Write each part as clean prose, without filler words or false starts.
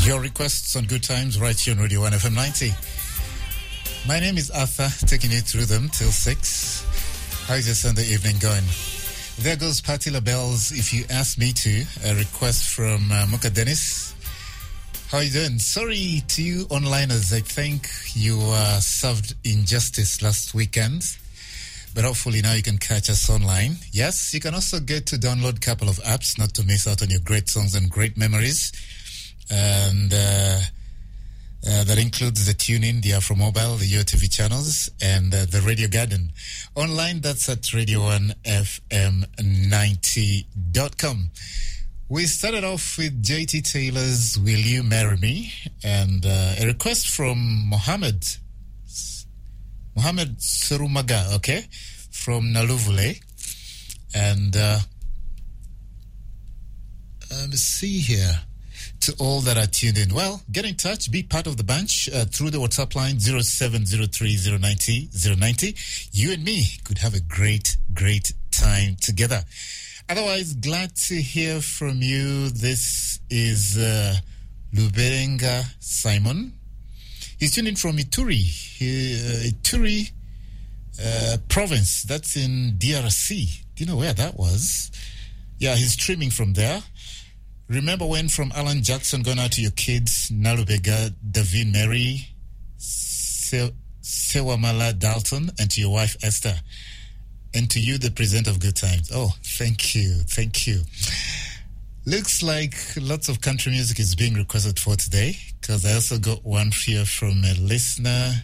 Your requests on Good Times right here on Radio 1 FM 90. My name is Arthur, taking you through them till 6. How's your Sunday evening going? There goes Patti LaBelle's If You Ask Me To, a request from Muka Dennis. How are you doing? Sorry to you onliners, I think you served injustice last weekend. But hopefully now you can catch us online. Yes, you can also get to download a couple of apps not to miss out on your great songs and great memories. And that includes the TuneIn, the Afro Mobile, the UTV channels, and the Radio Garden. Online, that's at radio1fm90.com. We started off with JT Taylor's Will You Marry Me? And a request from Mohammed Serumaga, okay, from Naluvule. And let me see here. To all that are tuned in, well, get in touch, be part of the bunch through the WhatsApp line 0703090090. You and me could have a great time together. Otherwise, glad to hear from you. This is Luberenga Simon. He's tuned in from Ituri province. That's in DRC. Do you know where that was? Yeah, he's streaming from there. Remember when from Alan Jackson going out to your kids, Nalubega, David Mary, Sewamala Dalton, and to your wife Esther, and to you, the presenter of Good Times. Oh, thank you. Looks like lots of country music is being requested for today, because I also got one here from a listener,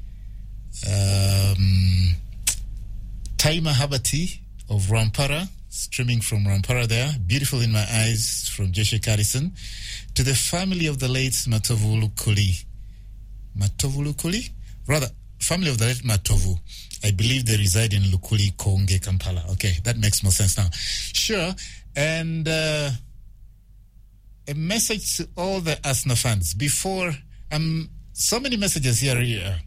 Taima Habati of Rampara, streaming from Rampara there. Beautiful in my eyes from Joshua Carrison. To the family of the late Matovu Lukuli. Rather, family of the late Matovu. I believe they reside in Lukuli, Konge, Kampala. Okay, that makes more sense now. Sure. And a message to all the Arsenal fans. Before, so many messages here.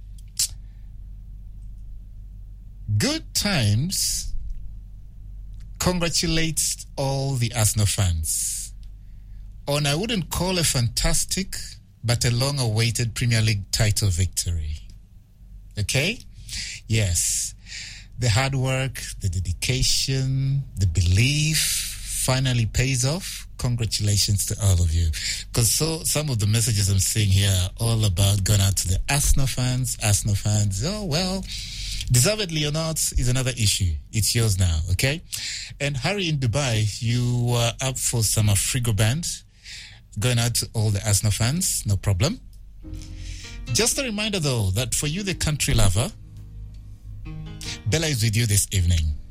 Good Times congratulates all the Arsenal fans on, I wouldn't call a fantastic, but a long-awaited Premier League title victory. Okay? Yes. The hard work, the dedication, the belief finally pays off. Congratulations to all of you. Because some of the messages I'm seeing here are all about going out to the Arsenal fans. Oh, well, deservedly or not is another issue. It's yours now, okay? And Harry in Dubai, you are up for some Afrigo band. Going out to all the Arsenal fans, no problem. Just a reminder, though, that for you, the country lover, Bella is with you this evening.